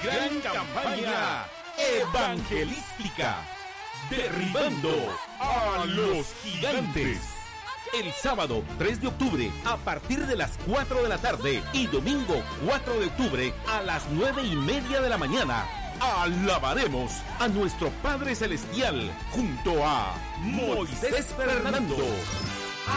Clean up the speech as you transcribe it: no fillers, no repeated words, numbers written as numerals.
Gran campaña evangelística, derribando a los gigantes. El sábado 3 de octubre a partir de las 4 de la tarde y domingo 4 de octubre a las 9:30 de la mañana. Alabaremos a nuestro Padre Celestial junto a Moisés Fernando.